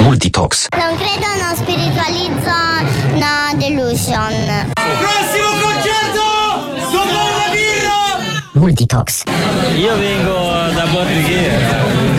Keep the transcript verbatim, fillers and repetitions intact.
Multitox. Non credo, non spiritualizzo, no delusion. Prossimo concerto! Dopo una birra! Multitox. Io vengo da Bordighera.